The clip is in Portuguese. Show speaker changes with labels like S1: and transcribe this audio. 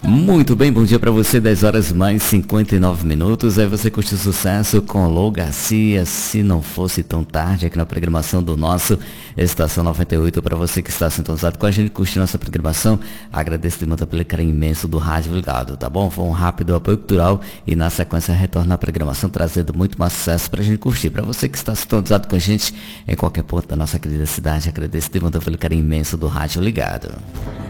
S1: Muito bem, bom dia pra você, 10 horas mais 59 minutos. Aí você curte o sucesso com Lô Garcia, Se Não Fosse Tão Tarde, aqui na programação do nosso Estação 98. Pra você que está sintonizado com a gente, curtindo nossa programação, agradeço de muito pelo carinho imenso do rádio ligado, tá bom? Foi um rápido apoio cultural e na sequência retorna a programação trazendo muito mais sucesso pra gente curtir. Pra você que está sintonizado com a gente em qualquer ponto da nossa querida cidade, agradeço de muito pelo carinho imenso do rádio ligado.